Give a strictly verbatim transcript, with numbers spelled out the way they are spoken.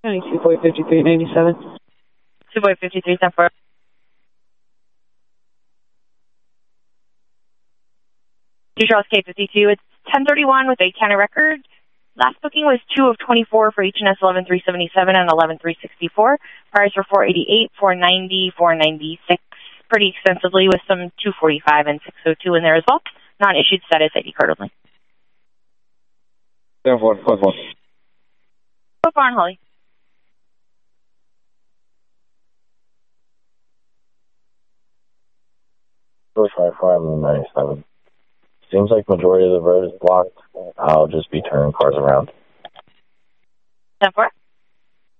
two boy fifty-three ninety-seven. two boy fifty-three, ten four. two Charles K fifty-two, it's ten thirty-one with a county record. Last booking was two of twenty-four for H and S eleven three seventy-seven and eleven three sixty-four. Priors were four eighty-eight, four ninety, four ninety-six, pretty extensively with some two forty-five and six oh two in there as well. Non-issued status I D card only. ten four, ten four. So far on Holly. five five ninety-seven. Seems like majority of the road is blocked. I'll just be turning cars around. ten four.